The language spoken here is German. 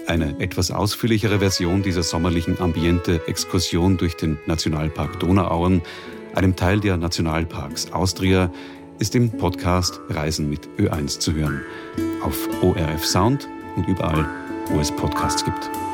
Eine etwas ausführlichere Version dieser sommerlichen Ambiente-Exkursion durch den Nationalpark Donauauen, einem Teil der Nationalparks Austria, ist im Podcast Reisen mit Ö1 zu hören. Auf ORF Sound und überall, wo es Podcasts gibt.